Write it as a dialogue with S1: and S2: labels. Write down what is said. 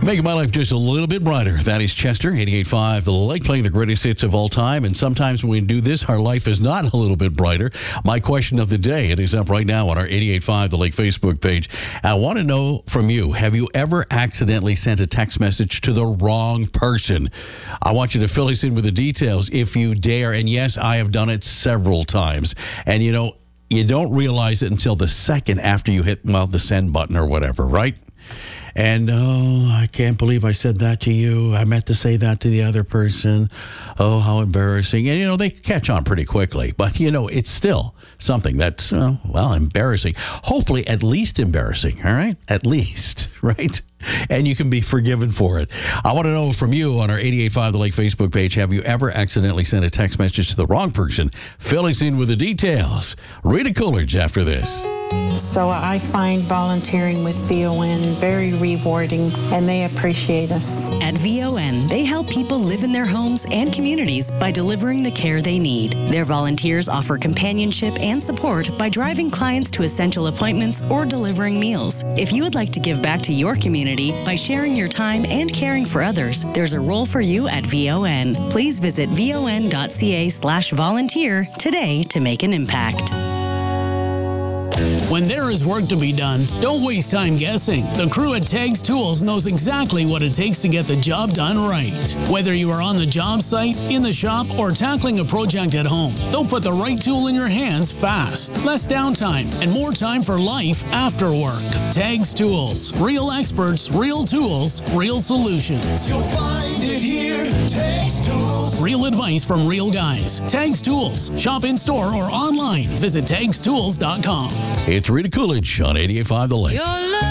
S1: Making my life just a little bit brighter. That is Chester, 88.5 The Lake, playing the greatest hits of all time. And sometimes when we do this, our life is not a little bit brighter. My question of the day, it is up right now on our 88.5 The Lake Facebook page. I want to know from you, have you ever accidentally sent a text message to the wrong person? I want you to fill us in with the details if you dare. And yes, I have done it several times. And you know, you don't realize it until the second after you hit, well, the send button or whatever, right? And, oh, I can't believe I said that to you. I meant to say that to the other person. Oh, how embarrassing. And, you know, they catch on pretty quickly. But, you know, it's still something that's, well, embarrassing. Hopefully at least embarrassing, all right? At least, right? And you can be forgiven for it. I want to know from you on our 88.5 The Lake Facebook page, have you ever accidentally sent a text message to the wrong person? Fill us in with the details. Rita Coolidge after this.
S2: So I find volunteering with VON very rewarding, and they appreciate us.
S3: At VON, they help people live in their homes and communities by delivering the care they need. Their volunteers offer companionship and support by driving clients to essential appointments or delivering meals. If you would like to give back to your community by sharing your time and caring for others, there's a role for you at VON. Please visit von.ca/volunteer today to make an impact.
S4: When there is work to be done, don't waste time guessing. The crew at Tags Tools knows exactly what it takes to get the job done right. Whether you are on the job site, in the shop, or tackling a project at home, they'll put the right tool in your hands fast. Less downtime and more time for life after work. Tags Tools. Real experts, real tools, real solutions.
S5: You'll find it here. Tags Tools.
S4: Real advice from real guys. Tags Tools. Shop in store or online. Visit tagstools.com.
S1: It's Rita Coolidge on 88.5 The Lake.